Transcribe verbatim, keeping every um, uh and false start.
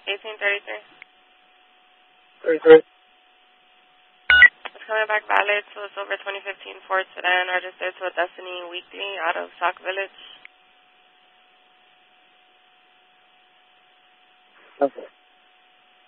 eighteen thirty-three. thirty-three. It's coming back valid to a silver twenty fifteen Ford sedan registered to a Destiny Weekly out of Sauk Village. Okay.